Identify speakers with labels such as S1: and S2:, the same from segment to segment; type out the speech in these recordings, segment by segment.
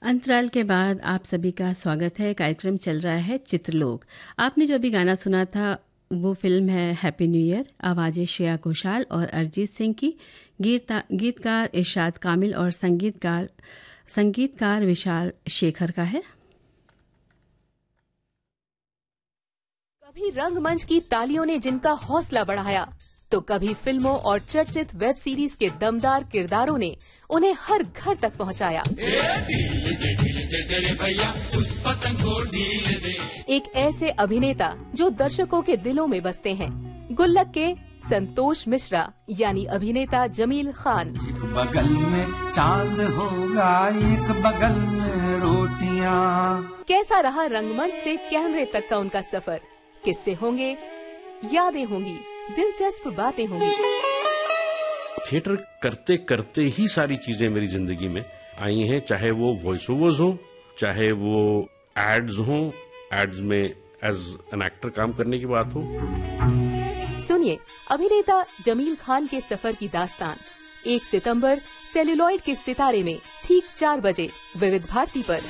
S1: अंतराल के बाद आप सभी का स्वागत है। कार्यक्रम चल रहा है चित्रलोक। आपने जो अभी गाना सुना था वो फिल्म है हैप्पी न्यू ईयर। आवाज़ें श्रेया घोषाल और अरिजीत सिंह की। गीतकार इरशाद कामिल और संगीतकार विशाल शेखर का है।
S2: कभी रंगमंच की तालियों ने जिनका हौसला बढ़ाया, तो कभी फिल्मों और चर्चित वेब सीरीज के दमदार किरदारों ने उन्हें हर घर तक पहुंचाया। एक ऐसे अभिनेता जो दर्शकों के दिलों में बसते हैं, गुल्लक के संतोष मिश्रा यानी अभिनेता जमील खान।
S3: एक बगल में चांद होगा, एक बगल में रोटियां।
S2: कैसा रहा रंगमंच से कैमरे तक का उनका सफर? किस्से होंगे, यादें होंगी, दिलचस्प बातें होंगी।
S4: थिएटर करते करते ही सारी चीजें मेरी जिंदगी में आई हैं, चाहे वो वॉइस ओवर्स हो, चाहे वो एड्स हो, एड्स में एज एन एक्टर काम करने की बात हो।
S2: सुनिए अभिनेता जमील खान के सफर की दास्तान 1 सितंबर सेल्यूलॉइड के सितारे में ठीक 4 बजे विविध भारती पर।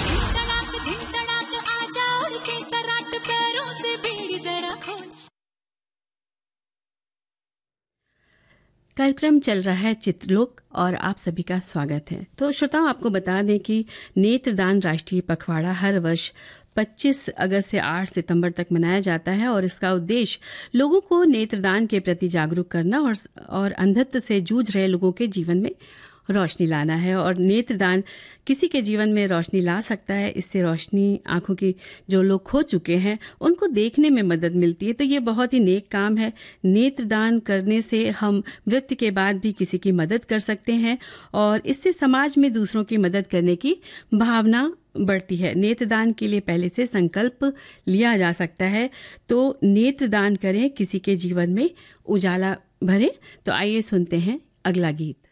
S1: कार्यक्रम चल रहा है चित्रलोक और आप सभी का स्वागत है। तो श्रोताओं, आपको बता दें कि नेत्रदान राष्ट्रीय पखवाड़ा हर वर्ष 25 अगस्त से 8 सितंबर तक मनाया जाता है और इसका उद्देश्य लोगों को नेत्रदान के प्रति जागरूक करना और अंधत्व से जूझ रहे लोगों के जीवन में रोशनी लाना है। और नेत्रदान किसी के जीवन में रोशनी ला सकता है। इससे रोशनी आंखों की जो लोग खो चुके हैं उनको देखने में मदद मिलती है। तो ये बहुत ही नेक काम है। नेत्रदान करने से हम मृत्यु के बाद भी किसी की मदद कर सकते हैं और इससे समाज में दूसरों की मदद करने की भावना बढ़ती है। नेत्रदान के लिए पहले से संकल्प लिया जा सकता है। तो नेत्रदान करें, किसी के जीवन में उजाला भरें। तो आइए सुनते हैं अगला गीत।